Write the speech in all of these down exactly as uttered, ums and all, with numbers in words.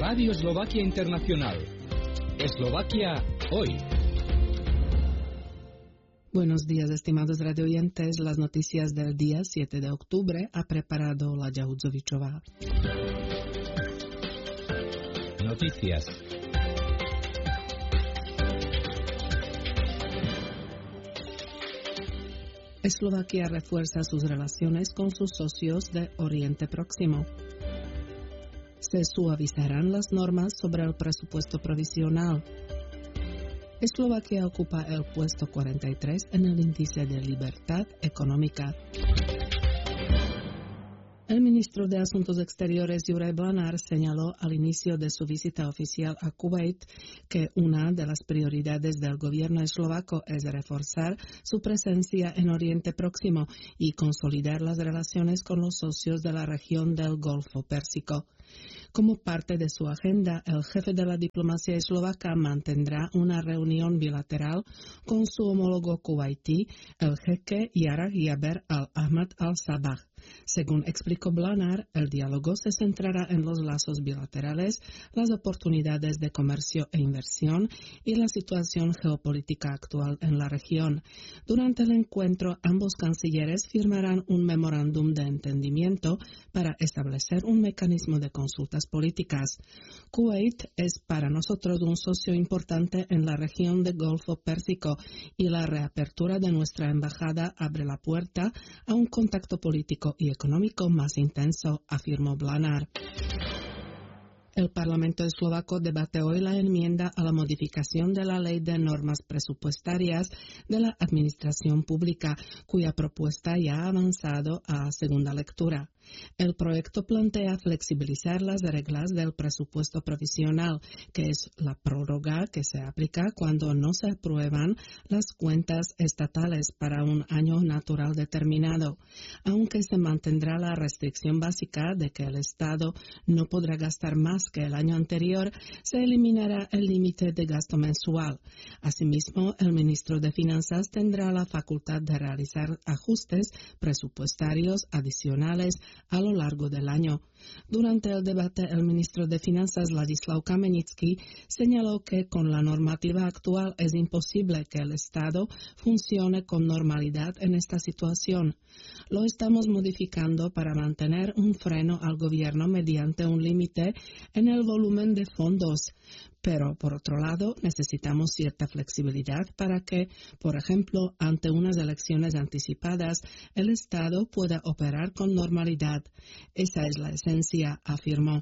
Radio Eslovaquia Internacional. Eslovaquia hoy. Buenos días, estimados radioyentes. Las noticias del día siete de octubre ha preparado Laďa Hudzovičová. Noticias. Eslovaquia refuerza sus relaciones con sus socios de Oriente Próximo. Se suavizarán las normas sobre el presupuesto provisional. Eslovaquia ocupa el puesto cuarenta y tres en el índice de libertad económica. El ministro de Asuntos Exteriores, Juraj Blanár, señaló al inicio de su visita oficial a Kuwait que una de las prioridades del gobierno eslovaco es reforzar su presencia en Oriente Próximo y consolidar las relaciones con los socios de la región del Golfo Pérsico. Como parte de su agenda, el jefe de la diplomacia eslovaca mantendrá una reunión bilateral con su homólogo kuwaití, el jeque Jarrah Jaber al-Ahmad al-Sabah. Según explicó Blanár, el diálogo se centrará en los lazos bilaterales, las oportunidades de comercio e inversión y la situación geopolítica actual en la región. Durante el encuentro, ambos cancilleres firmarán un memorándum de entendimiento para establecer un mecanismo de consultas políticas. Kuwait es para nosotros un socio importante en la región del Golfo Pérsico y la reapertura de nuestra embajada abre la puerta a un contacto político y económico más intenso, afirmó Blanár. El Parlamento eslovaco debate hoy la enmienda a la modificación de la Ley de Normas Presupuestarias de la Administración Pública, cuya propuesta ya ha avanzado a segunda lectura. El proyecto plantea flexibilizar las reglas del presupuesto provisional, que es la prórroga que se aplica cuando no se aprueban las cuentas estatales para un año natural determinado. Aunque se mantendrá la restricción básica de que el Estado no podrá gastar más que el año anterior, se eliminará el límite de gasto mensual. Asimismo, el ministro de Finanzas tendrá la facultad de realizar ajustes presupuestarios adicionales a lo largo del año. Durante el debate, el ministro de Finanzas, Ladislav Kamenický, señaló que con la normativa actual es imposible que el Estado funcione con normalidad en esta situación. Lo estamos modificando para mantener un freno al gobierno mediante un límite en el volumen de fondos. Pero, por otro lado, necesitamos cierta flexibilidad para que, por ejemplo, ante unas elecciones anticipadas, el Estado pueda operar con normalidad. Esa es la esencia, afirmó.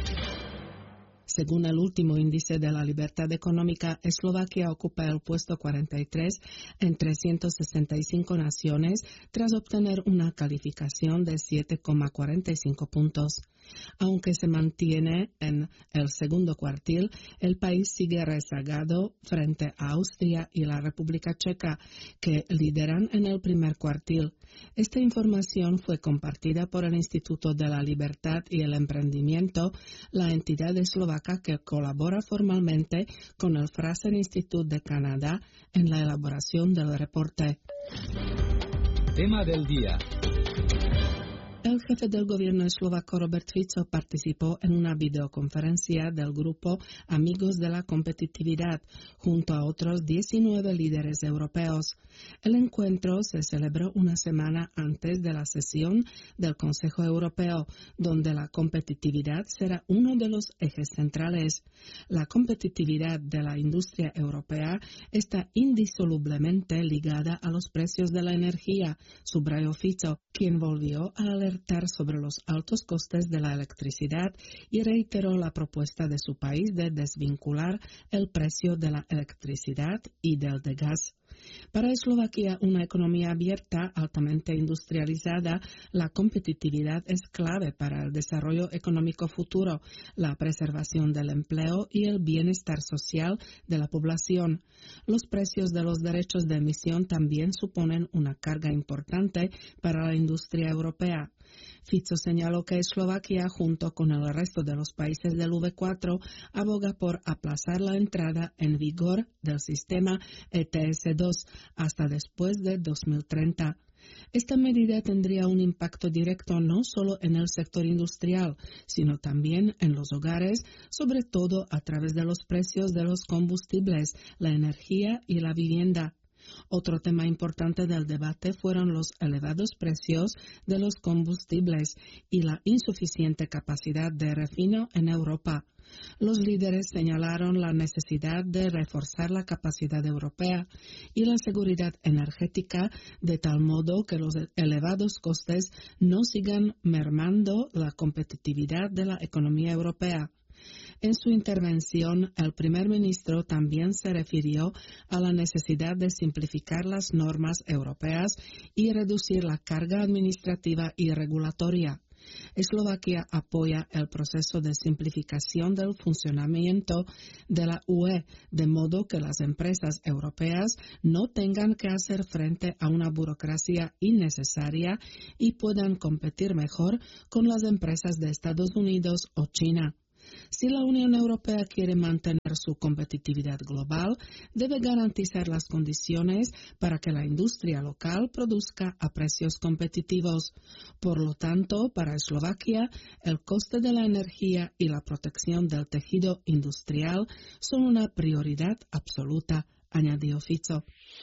Según el último índice de la libertad económica, Eslovaquia ocupa el puesto cuarenta y tres en trescientas sesenta y cinco naciones tras obtener una calificación de siete coma cuarenta y cinco puntos. Aunque se mantiene en el segundo cuartil, el país sigue rezagado frente a Austria y la República Checa, que lideran en el primer cuartil. Esta información fue compartida por el Instituto de la Libertad y el Emprendimiento, la entidad eslovaca que colabora formalmente con el Fraser Institute de Canadá en la elaboración del reporte. Tema del día. El jefe del gobierno eslovaco Robert Fico participó en una videoconferencia del grupo Amigos de la Competitividad junto a otros diecinueve líderes europeos. El encuentro se celebró una semana antes de la sesión del Consejo Europeo, donde la competitividad será uno de los ejes centrales. La competitividad de la industria europea está indisolublemente ligada a los precios de la energía, subrayó Fico, quien volvió a alertar sobre los altos costes de la electricidad y reiteró la propuesta de su país de desvincular el precio de la electricidad y del de gas. Para Eslovaquia, una economía abierta, altamente industrializada, la competitividad es clave para el desarrollo económico futuro, la preservación del empleo y el bienestar social de la población. Los precios de los derechos de emisión también suponen una carga importante para la industria europea. Fico señaló que Eslovaquia, junto con el resto de los países del V cuatro, aboga por aplazar la entrada en vigor del sistema E T S dos hasta después de dos mil treinta. Esta medida tendría un impacto directo no solo en el sector industrial, sino también en los hogares, sobre todo a través de los precios de los combustibles, la energía y la vivienda. Otro tema importante del debate fueron los elevados precios de los combustibles y la insuficiente capacidad de refino en Europa. Los líderes señalaron la necesidad de reforzar la capacidad europea y la seguridad energética de tal modo que los elevados costes no sigan mermando la competitividad de la economía europea. En su intervención, el primer ministro también se refirió a la necesidad de simplificar las normas europeas y reducir la carga administrativa y regulatoria. Eslovaquia apoya el proceso de simplificación del funcionamiento de la U E, de modo que las empresas europeas no tengan que hacer frente a una burocracia innecesaria y puedan competir mejor con las empresas de Estados Unidos o China. Si la Unión Europea quiere mantener su competitividad global, debe garantizar las condiciones para que la industria local produzca a precios competitivos. Por lo tanto, para Eslovaquia, el coste de la energía y la protección del tejido industrial son una prioridad absoluta, añadió Fico.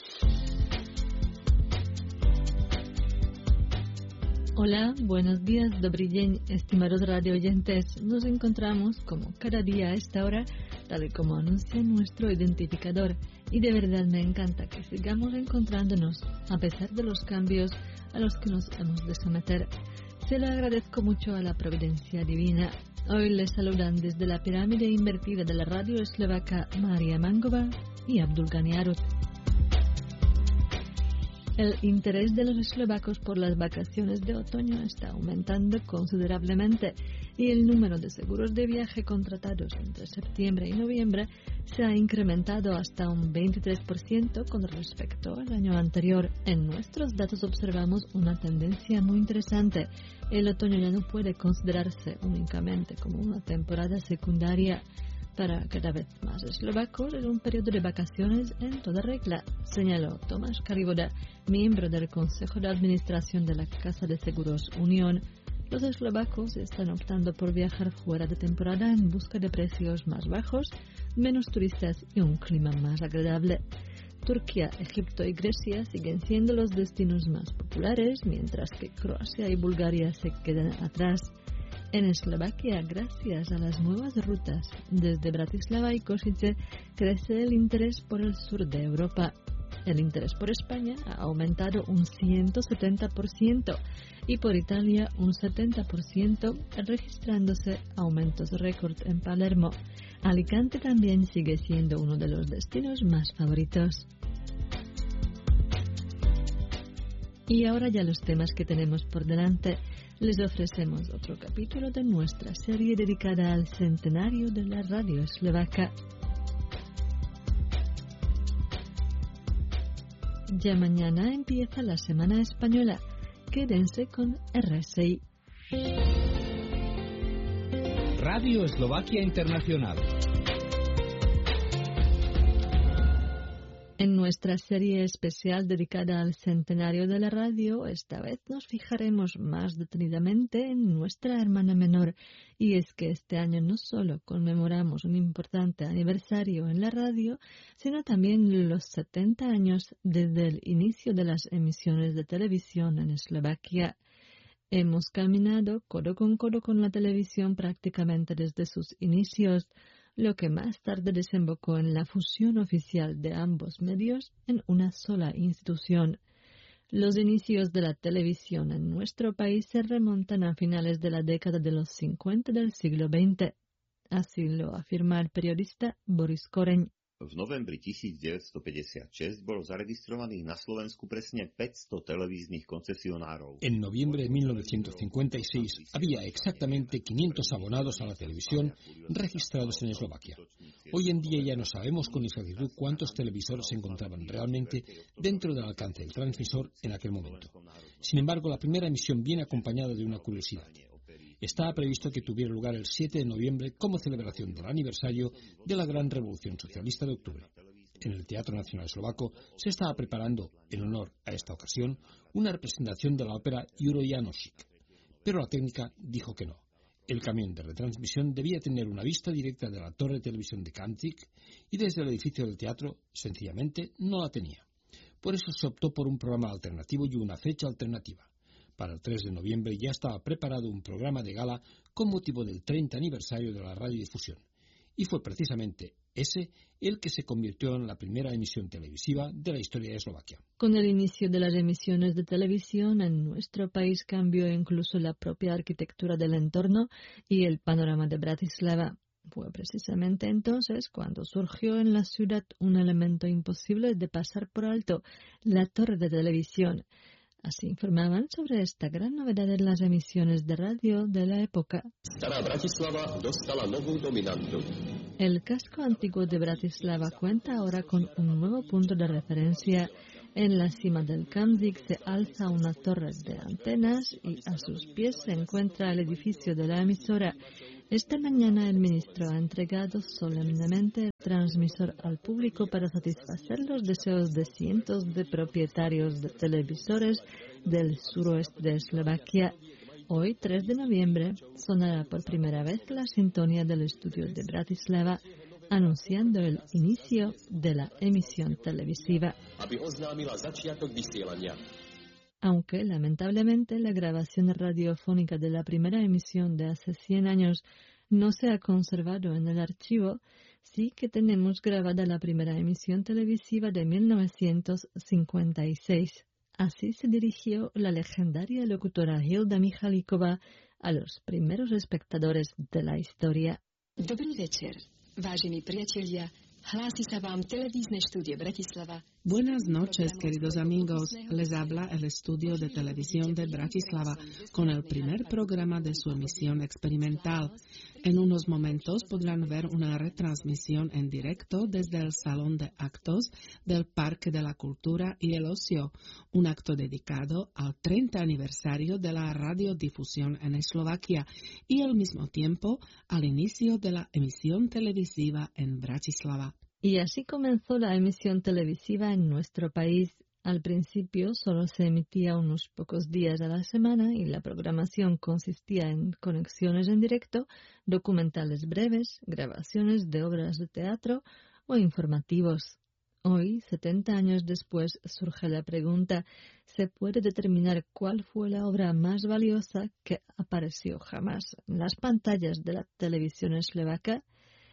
Hola, buenos días, dobrý deň, estimados radio oyentes. Nos encontramos, como cada día a esta hora, tal y como anuncia nuestro identificador. Y de verdad me encanta que sigamos encontrándonos, a pesar de los cambios a los que nos hemos de someter. Se lo agradezco mucho a la providencia divina. Hoy les saludan desde la pirámide invertida de la radio eslovaca María Mangova y Abdulgani Arut. El interés de los eslovacos por las vacaciones de otoño está aumentando considerablemente y el número de seguros de viaje contratados entre septiembre y noviembre se ha incrementado hasta un veintitrés por ciento con respecto al año anterior. En nuestros datos observamos una tendencia muy interesante. El otoño ya no puede considerarse únicamente como una temporada secundaria. Para cada vez más eslovacos es un periodo de vacaciones en toda regla, señaló Tomás Karivoda, miembro del Consejo de Administración de la Casa de Seguros Unión. Los eslovacos están optando por viajar fuera de temporada en busca de precios más bajos, menos turistas y un clima más agradable. Turquía, Egipto y Grecia siguen siendo los destinos más populares, mientras que Croacia y Bulgaria se quedan atrás. En Eslovaquia, gracias a las nuevas rutas desde Bratislava y Košice, crece el interés por el sur de Europa. El interés por España ha aumentado un ciento setenta por ciento y por Italia un setenta por ciento, registrándose aumentos récord en Palermo. Alicante también sigue siendo uno de los destinos más favoritos. Y ahora ya los temas que tenemos por delante. Les ofrecemos otro capítulo de nuestra serie dedicada al centenario de la radio eslovaca. Ya mañana empieza la Semana Española. Quédense con R S I. Radio Eslovaquia Internacional. En nuestra serie especial dedicada al centenario de la radio, esta vez nos fijaremos más detenidamente en nuestra hermana menor. Y es que este año no solo conmemoramos un importante aniversario en la radio, sino también los setenta años desde el inicio de las emisiones de televisión en Eslovaquia. Hemos caminado codo con codo con la televisión prácticamente desde sus inicios, lo que más tarde desembocó en la fusión oficial de ambos medios en una sola institución. Los inicios de la televisión en nuestro país se remontan a finales de la década de los cincuenta del siglo veinte. Así lo afirma el periodista Boris Koreň. V novembri devätnásťstopäťdesiatšesť bolo zaregistrovaných na Slovensku presne päťsto televíznych koncesionárov. En noviembre de mil novecientos cincuenta y seis había exactamente quinientos abonados a la televisión registrados en Eslovaquia. Hoy en día ya no sabemos con exactitud cuántos televisores se encontraban realmente dentro del alcance del transmisor en aquel momento. Sin embargo, la primera emisión viene acompañada de una curiosidad. Estaba previsto que tuviera lugar el siete de noviembre como celebración del aniversario de la Gran Revolución Socialista de Octubre. En el Teatro Nacional Eslovaco se estaba preparando, en honor a esta ocasión, una representación de la ópera Juro Jánosík, pero la técnica dijo que no. El camión de retransmisión debía tener una vista directa de la torre de televisión de Kamzik y desde el edificio del teatro, sencillamente, no la tenía. Por eso se optó por un programa alternativo y una fecha alternativa. Para el tres de noviembre ya estaba preparado un programa de gala con motivo del treinta aniversario de la radiodifusión. Y fue precisamente ese el que se convirtió en la primera emisión televisiva de la historia de Eslovaquia. Con el inicio de las emisiones de televisión en nuestro país cambió incluso la propia arquitectura del entorno y el panorama de Bratislava. Fue precisamente entonces cuando surgió en la ciudad un elemento imposible de pasar por alto, la torre de televisión. Así informaban sobre esta gran novedad en las emisiones de radio de la época. El casco antiguo de Bratislava cuenta ahora con un nuevo punto de referencia. En la cima del Kamzik se alza una torre de antenas y a sus pies se encuentra el edificio de la emisora. Esta mañana el ministro ha entregado solemnemente el transmisor al público para satisfacer los deseos de cientos de propietarios de televisores del suroeste de Eslovaquia. Hoy, tres de noviembre, sonará por primera vez la sintonía del estudio de Bratislava, anunciando el inicio de la emisión televisiva. Aunque, lamentablemente, la grabación radiofónica de la primera emisión de hace cien años no se ha conservado en el archivo, sí que tenemos grabada la primera emisión televisiva de mil novecientos cincuenta y seis. Así se dirigió la legendaria locutora Hilda Michalikova a los primeros espectadores de la historia. Dobrý večer, vážení priatelia. Hlási sa vám televízne štúdio Bratislava. Buenas noches, queridos amigos. Les habla el estudio de televisión de Bratislava con el primer programa de su emisión experimental. En unos momentos podrán ver una retransmisión en directo desde el Salón de Actos del Parque de la Cultura y el Ocio, un acto dedicado al treinta aniversario de la radiodifusión en Eslovaquia y al mismo tiempo al inicio de la emisión televisiva en Bratislava. Y así comenzó la emisión televisiva en nuestro país. Al principio solo se emitía unos pocos días a la semana y la programación consistía en conexiones en directo, documentales breves, grabaciones de obras de teatro o informativos. Hoy, setenta años después, surge la pregunta: ¿se puede determinar cuál fue la obra más valiosa que apareció jamás en las pantallas de la televisión eslovaca?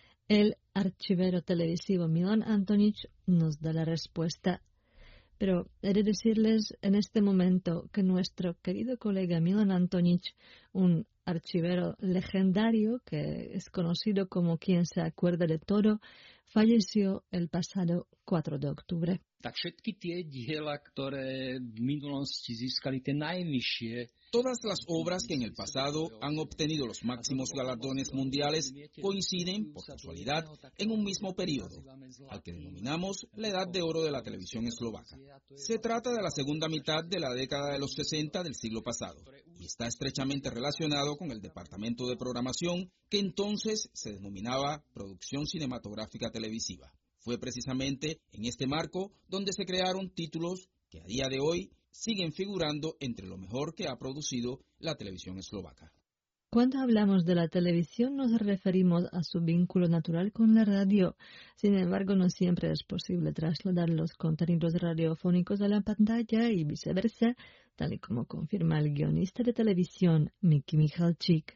El archivero televisivo Milan Antonič nos da la respuesta. Pero he de decirles en este momento que nuestro querido colega Milan Antonič, un archivero legendario que es conocido como quien se acuerda de todo, falleció el pasado cuatro de octubre. Tak všetky tie diela, ktoré v minulosti získali tie najvyššie. Todas las obras que en el pasado han obtenido los máximos galardones mundiales coinciden, por casualidad, en un mismo periodo, al que denominamos la Edad de Oro de la televisión eslovaca. Se trata de la segunda mitad de la década de los sesenta del siglo pasado y está estrechamente relacionado con el departamento de programación que entonces se denominaba Producción Cinematográfica Televisiva. Fue precisamente en este marco donde se crearon títulos que a día de hoy siguen figurando entre lo mejor que ha producido la televisión eslovaca. Cuando hablamos de la televisión nos referimos a su vínculo natural con la radio. Sin embargo, no siempre es posible trasladar los contenidos radiofónicos a la pantalla y viceversa, tal y como confirma el guionista de televisión Miki Michalčík.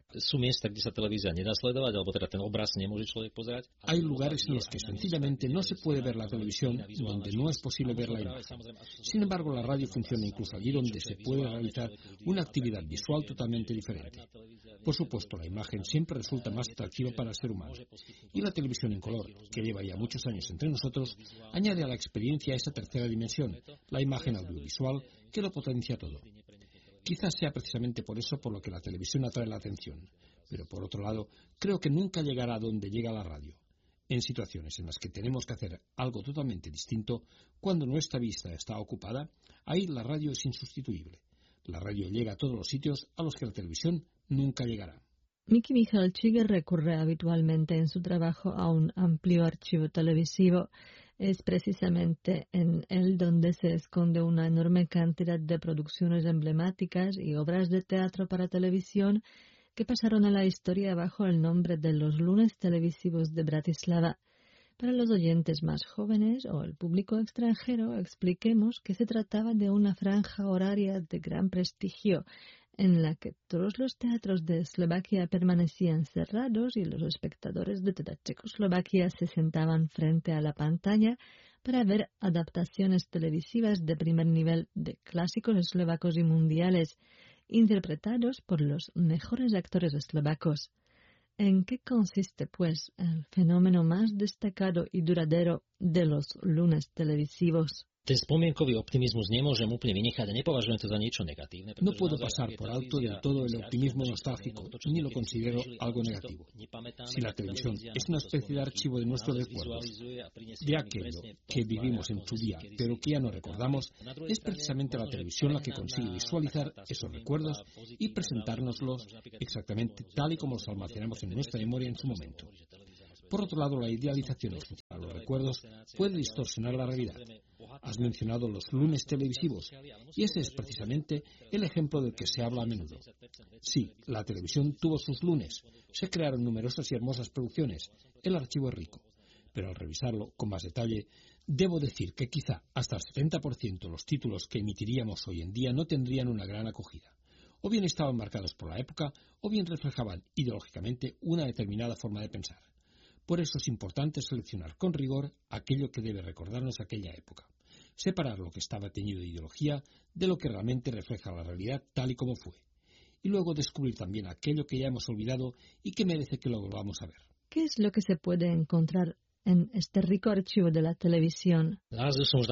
Hay lugares en los que sencillamente no se puede ver la televisión, donde no es posible ver la imagen. Sin embargo, la radio funciona incluso allí donde se puede realizar una actividad visual totalmente diferente. Por supuesto, la imagen siempre resulta más atractiva para el ser humano. Y la televisión en color, que lleva ya muchos años entre nosotros, añade a la experiencia esa tercera dimensión, la imagen audiovisual, que lo potencia todo. Quizás sea precisamente por eso por lo que la televisión atrae la atención, pero por otro lado, creo que nunca llegará a donde llega la radio. En situaciones en las que tenemos que hacer algo totalmente distinto, cuando nuestra vista está ocupada, ahí la radio es insustituible. La radio llega a todos los sitios a los que la televisión nunca llegará. Miki Michalčík recurre habitualmente en su trabajo a un amplio archivo televisivo. Es precisamente en él donde se esconde una enorme cantidad de producciones emblemáticas y obras de teatro para televisión que pasaron a la historia bajo el nombre de los lunes televisivos de Bratislava. Para los oyentes más jóvenes o el público extranjero, expliquemos que se trataba de una franja horaria de gran prestigio, en la que todos los teatros de Eslovaquia permanecían cerrados y los espectadores de toda Checoslovaquia se sentaban frente a la pantalla para ver adaptaciones televisivas de primer nivel de clásicos eslovacos y mundiales, interpretados por los mejores actores eslovacos. ¿En qué consiste, pues, el fenómeno más destacado y duradero de los lunes televisivos? Ten spomienkový optimizmus nemôžem úplne vynechať a nepovažujem to za niečo negatívne. No puedo pasar por alto del todo el optimismo nostálgico, ni lo considero algo negativo. Si la televisión es una especie de archivo de nuestros recuerdos, de aquello que vivimos en su día, pero que ya no recordamos, es precisamente la televisión la que consigue visualizar esos recuerdos y presentárnoslos exactamente tal y como los almacenamos en nuestra memoria en su momento. Por otro lado, la idealización asociada a los recuerdos puede distorsionar la realidad. Has mencionado los lunes televisivos, y ese es precisamente el ejemplo del que se habla a menudo. Sí, la televisión tuvo sus lunes, se crearon numerosas y hermosas producciones, el archivo es rico, pero al revisarlo con más detalle, debo decir que quizá hasta el setenta por ciento de los títulos que emitiríamos hoy en día no tendrían una gran acogida. O bien estaban marcados por la época, o bien reflejaban ideológicamente una determinada forma de pensar. Por eso es importante seleccionar con rigor aquello que debe recordarnos aquella época. Separar lo que estaba teñido de ideología de lo que realmente refleja la realidad tal y como fue. Y luego descubrir también aquello que ya hemos olvidado y que merece que lo volvamos a ver. ¿Qué es lo que se puede encontrar en este rico archivo de la televisión? Ya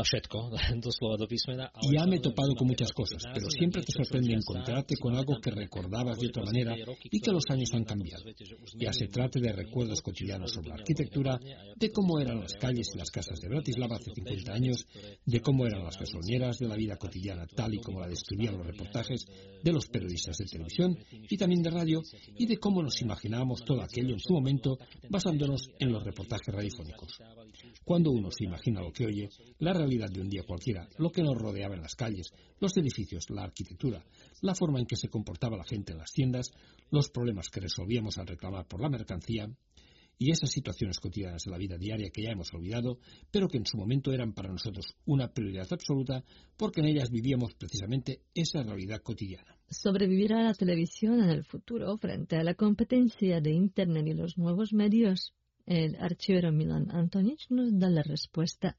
me he topado con muchas cosas, pero siempre te sorprende encontrarte con algo que recordabas de otra manera y que los años han cambiado. Ya se trate de recuerdos cotidianos sobre la arquitectura, de cómo eran las calles y las casas de Bratislava hace cincuenta años, de cómo eran las gasolineras, de la vida cotidiana tal y como la describían los reportajes de los periodistas de televisión y también de radio, y de cómo nos imaginábamos todo aquello en su momento basándonos en los reportajes radiofónicos. Cuando uno se imagina lo que oye, la realidad de un día cualquiera, lo que nos rodeaba en las calles, los edificios, la arquitectura, la forma en que se comportaba la gente en las tiendas, los problemas que resolvíamos al reclamar por la mercancía, y esas situaciones cotidianas de la vida diaria que ya hemos olvidado, pero que en su momento eran para nosotros una prioridad absoluta, porque en ellas vivíamos precisamente esa realidad cotidiana. ¿Sobrevivirá la televisión en el futuro frente a la competencia de Internet y los nuevos medios? El archivero Milan Antonič nos da la respuesta.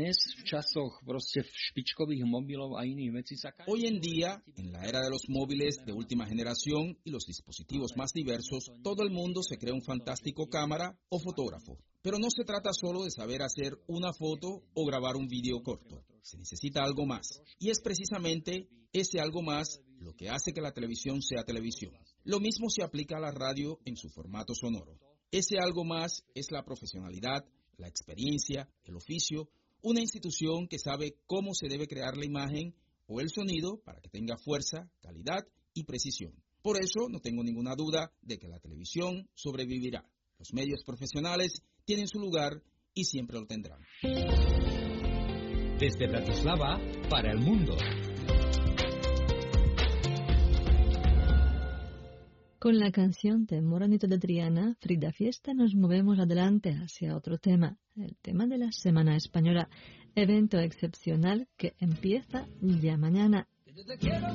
Hoy en día, en la era de los móviles de última generación y los dispositivos más diversos, todo el mundo se crea un fantástico cámara o fotógrafo. Pero no se trata solo de saber hacer una foto o grabar un vídeo corto. Se necesita algo más. Y es precisamente ese algo más lo que hace que la televisión sea televisión. Lo mismo se aplica a la radio en su formato sonoro. Ese algo más es la profesionalidad, la experiencia, el oficio, una institución que sabe cómo se debe crear la imagen o el sonido para que tenga fuerza, calidad y precisión. Por eso no tengo ninguna duda de que la televisión sobrevivirá. Los medios profesionales tienen su lugar y siempre lo tendrán. Desde Bratislava para el mundo. Con la canción de Moranito de Triana, Frida Fiesta, nos movemos adelante hacia otro tema, el tema de la Semana Española, evento excepcional que empieza ya mañana. Te quiero